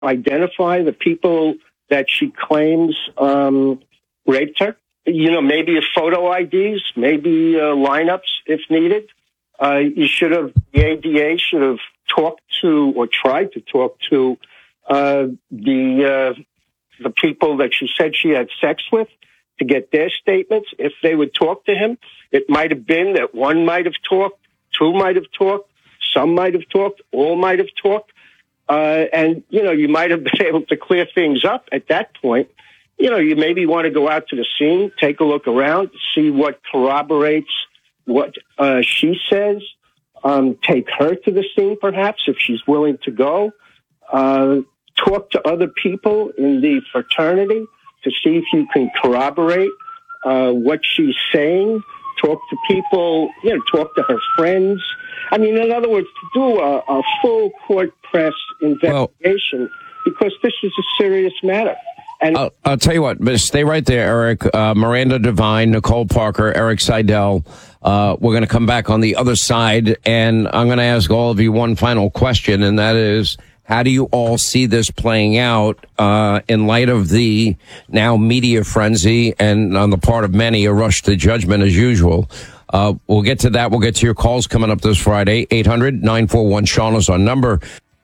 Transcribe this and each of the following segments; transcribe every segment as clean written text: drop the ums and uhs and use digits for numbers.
identify the people that she claims raped her. Maybe a photo IDs, maybe lineups if needed. The ADA should have talked to or tried to talk to the people that she said she had sex with to get their statements. If they would talk to him, it might have been that one might have talked, two might have talked, some might have talked, all might have talked. And you might have been able to clear things up at that point. You maybe want to go out to the scene, take a look around, see what corroborates what she says. Take her to the scene, perhaps, if she's willing to go. Talk to other people in the fraternity to see if you can corroborate what she's saying. Talk to people, talk to her friends. I mean, in other words, to do a full court press investigation, because this is a serious matter. And I'll tell you what, but stay right there, Eric. Miranda Devine, Nicole Parker, Eric Seidel. We're going to come back on the other side, and I'm going to ask all of you one final question, and that is, how do you all see this playing out in light of the now media frenzy and on the part of many a rush to judgment as usual? We'll get to that. We'll get to your calls coming up this Friday. 800-941-SEAN is our number.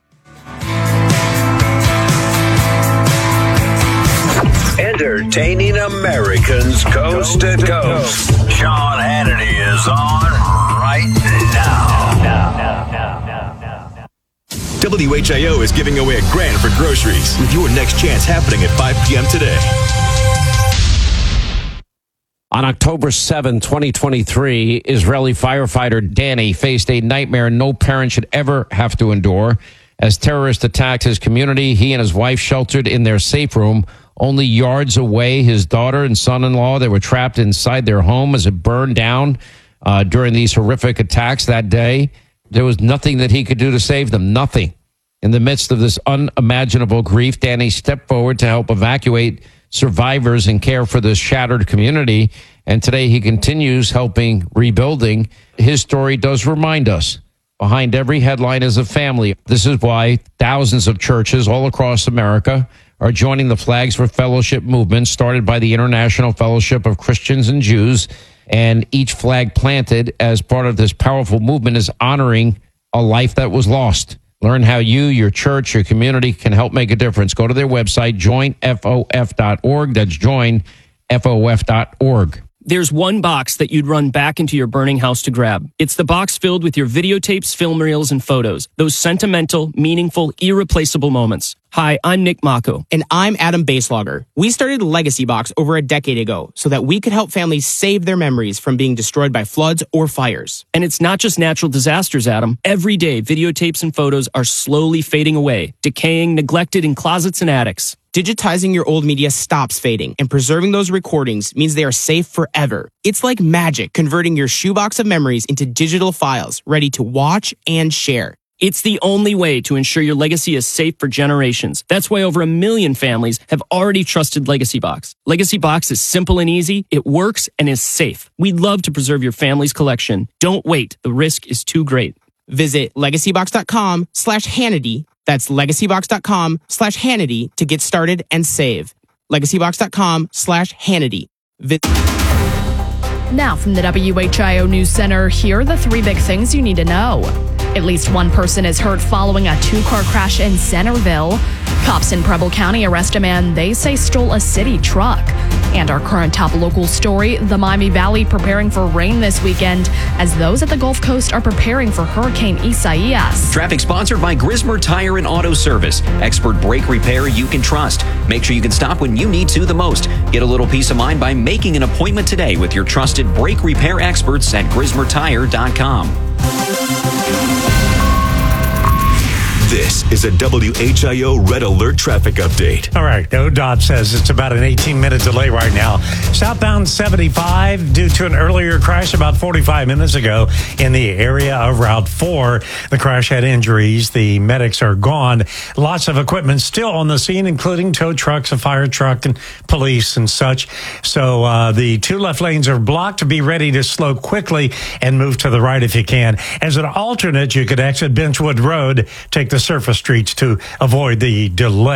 Entertaining Americans coast to coast. Sean Hannity is on right now. WHIO is giving away $1,000 for groceries with your next chance happening at 5 p.m. today. On October 7, 2023, Israeli firefighter Danny faced a nightmare no parent should ever have to endure. As terrorists attacked his community, he and his wife sheltered in their safe room. Only yards away, his daughter and son-in-law, they were trapped inside their home as it burned down during these horrific attacks that day. There was nothing that he could do to save them, nothing. In the midst of this unimaginable grief, Danny stepped forward to help evacuate survivors and care for this shattered community. And today he continues helping rebuilding. His story does remind us, behind every headline is a family. This is why thousands of churches all across America are joining the Flags for Fellowship movement started by the International Fellowship of Christians and Jews. And each flag planted as part of this powerful movement is honoring a life that was lost. Learn how you, your church, your community can help make a difference. Go to their website, joinfof.org. That's joinfof.org. There's one box that you'd run back into your burning house to grab. It's the box filled with your videotapes, film reels, and photos. Those sentimental, meaningful, irreplaceable moments. Hi, I'm Nick Mako. And I'm Adam Baselogger. We started Legacy Box over a decade ago so that we could help families save their memories from being destroyed by floods or fires. And it's not just natural disasters, Adam. Every day, videotapes and photos are slowly fading away, decaying, neglected in closets and attics. Digitizing your old media stops fading, and preserving those recordings means they are safe forever. It's like magic, converting your shoebox of memories into digital files, ready to watch and share. It's the only way to ensure your legacy is safe for generations. That's why over 1 million families have already trusted Legacy Box. Legacy Box is simple and easy, it works, and is safe. We'd love to preserve your family's collection. Don't wait. The risk is too great. Visit legacybox.com/Hannity. That's legacybox.com/Hannity to get started and save. legacybox.com/Hannity. Now from the WHIO News Center, here are the 3 big things you need to know. At least one person is hurt following a 2-car crash in Centerville. Cops in Preble County arrest a man they say stole a city truck. And our current top local story, the Miami Valley preparing for rain this weekend as those at the Gulf Coast are preparing for Hurricane Isaias. Traffic sponsored by Grismer Tire and Auto Service. Expert brake repair you can trust. Make sure you can stop when you need to the most. Get a little peace of mind by making an appointment today with your trusted brake repair experts at GrismerTire.com. This is a WHIO Red Alert traffic update. All right, ODOT says it's about an 18-minute delay right now. Southbound 75 due to an earlier crash about 45 minutes ago in the area of Route 4. The crash had injuries. The medics are gone. Lots of equipment still on the scene, including tow trucks, a fire truck, and police and such. So the 2 left lanes are blocked. Be ready to slow quickly and move to the right if you can. As an alternate, you could exit Benchwood Road, take the the surface streets to avoid the delay.